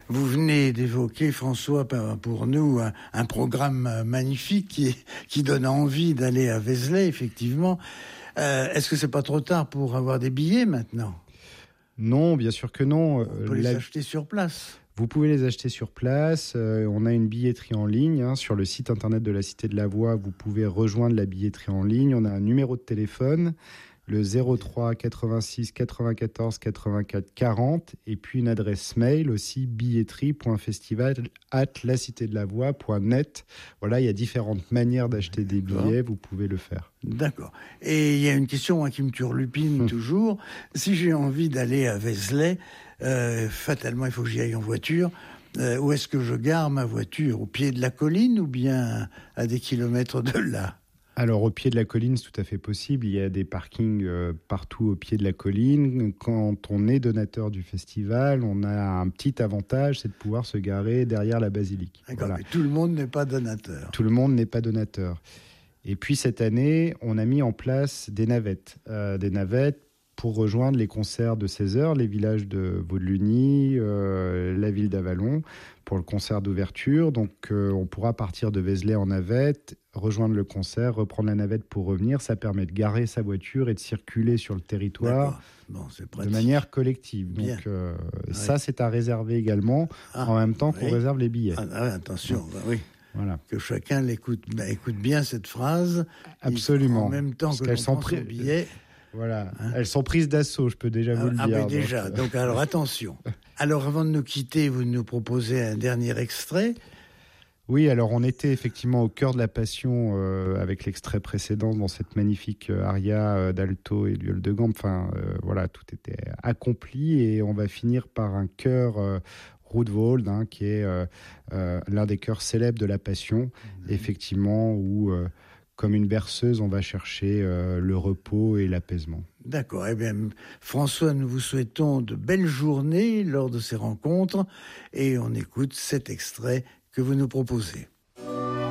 Vous venez d'évoquer, François, pour nous, un programme magnifique qui donne envie d'aller à Vézelay, effectivement. Est-ce que c'est pas trop tard pour avoir des billets maintenant ? Non, bien sûr que non. On peut les acheter sur place. Vous pouvez les acheter sur place. On a une billetterie en ligne. Sur le site internet de la Cité de la Voix, vous pouvez rejoindre la billetterie en ligne. On a un numéro de téléphone, le 03 86 94 84 40, et puis une adresse mail aussi, billetterie.festival@lacitédelavoix.net. Voilà, il y a différentes manières d'acheter des billets, vous pouvez le faire. D'accord. Et il y a une question qui me turlupine toujours. Si j'ai envie d'aller à Vézelay, fatalement il faut que j'y aille en voiture. Où est-ce que je gare ma voiture ? Au pied de la colline ou bien à des kilomètres de là ? Alors, au pied de la colline, c'est tout à fait possible. Il y a des parkings partout au pied de la colline. Quand on est donateur du festival, on a un petit avantage, c'est de pouvoir se garer derrière la basilique. D'accord, voilà. Mais tout le monde n'est pas donateur. Tout le monde n'est pas donateur. Et puis, cette année, on a mis en place des navettes. Pour rejoindre les concerts de 16h, les villages de Vaudeluny, la ville d'Avallon, pour le concert d'ouverture. Donc, on pourra partir de Vézelay en navette, rejoindre le concert, reprendre la navette pour revenir. Ça permet de garer sa voiture et de circuler sur le territoire de manière collective. Bien. Donc, ça, c'est à réserver également, en même temps qu'on réserve les billets. Attention, oui. Voilà. Que chacun écoute bien cette phrase. Absolument. En même temps que l'on prend son billet... Voilà, elles sont prises d'assaut, je peux déjà vous le dire. Mais déjà, donc alors attention. Alors avant de nous quitter, vous nous proposez un dernier extrait. Oui, alors on était effectivement au cœur de la passion avec l'extrait précédent dans cette magnifique aria d'alto et viol de gambe. Enfin, voilà, tout était accompli et on va finir par un chœur Roodvold, qui est l'un des chœurs célèbres de la passion, effectivement, où... comme une berceuse, on va chercher le repos et l'apaisement. D'accord. Eh bien, François, nous vous souhaitons de belles journées lors de ces rencontres et on écoute cet extrait que vous nous proposez.